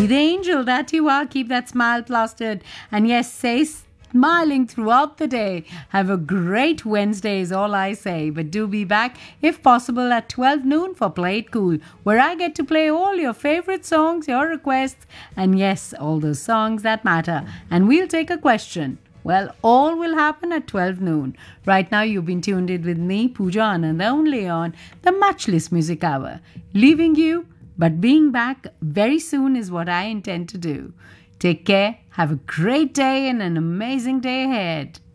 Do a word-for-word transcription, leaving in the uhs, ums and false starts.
Be the angel that you are. Keep that smile plastered. And yes, say smiling throughout the day. Have a great Wednesday is all I say. But do be back, if possible, at twelve noon for Play It Cool, where I get to play all your favorite songs, your requests, and yes, all those songs that matter. And we'll take a question. Well, all will happen at twelve noon. Right now, you've been tuned in with me, Pooja Anand, only on the Matchless Music Hour. Leaving you, but being back very soon is what I intend to do. Take care, have a great day and an amazing day ahead.